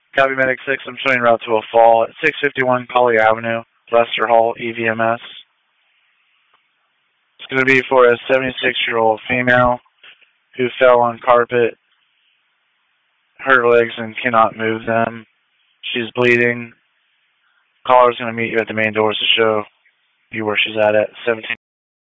Copy Medic 6, I'm showing route to a fall at 651 Collier Avenue, Lester Hall, EVMS. It's going to be for a 76-year-old female who fell on carpet, hurt her legs, and cannot move them. She's bleeding. Caller's going to meet you at the main doors to show you where she's at 17.